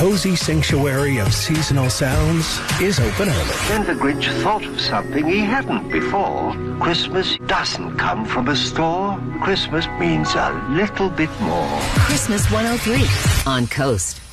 cozy sanctuary of seasonal sounds is open early. Then the Grinch thought of something he hadn't before. Christmas doesn't come from a store. Christmas means a little bit more. Christmas 103 on Coast.